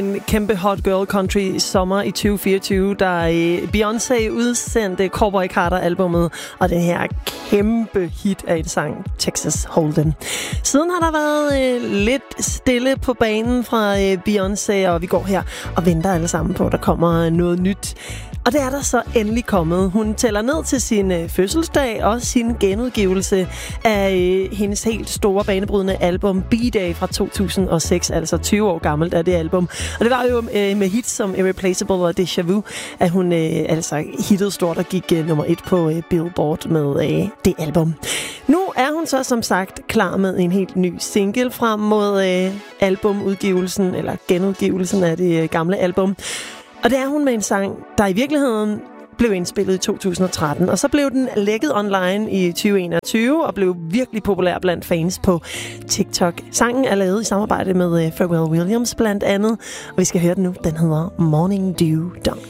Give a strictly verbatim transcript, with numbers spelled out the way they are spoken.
En kæmpe hot girl country sommer i tyve fireogtyve, der Beyoncé udsendte Cowboy Carter-albummet, og den her kæmpe hit af en sang, Texas Hold'em. Siden har der været øh, lidt stille på banen fra øh, Beyoncé, og vi går her og venter alle sammen på, at der kommer noget nyt. Og det er der så endelig kommet. Hun tæller ned til sin øh, fødselsdag og sin genudgivelse af øh, hendes helt store banebrydende album B-Day fra to tusind og seks, altså tyve år gammelt er det album. Og det var jo øh, med hits som Irreplaceable og Deja Vu, at hun øh, altså hittede stort og gik øh, nummer et på øh, Billboard med øh, det album. Nu er hun så som sagt klar med en helt ny single frem mod øh, albumudgivelsen, eller genudgivelsen af det øh, gamle album. Og det er hun med en sang, der i virkeligheden blev indspillet i to tusind og tretten, og så blev den lækket online i tyve enogtyve og blev virkelig populær blandt fans på TikTok. Sangen er lavet i samarbejde med Pharrell Williams blandt andet, og vi skal høre den nu. Den hedder Morning Dew Dawn.